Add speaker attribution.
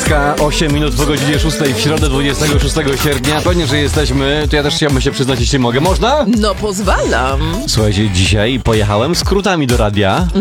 Speaker 1: 8 minut po godzinie 6 w środę 26 sierpnia. Pewnie, że jesteśmy. To ja też chciałbym się przyznać, jeśli mogę. Można?
Speaker 2: No pozwalam.
Speaker 1: Słuchajcie, dzisiaj pojechałem skrótami do radia.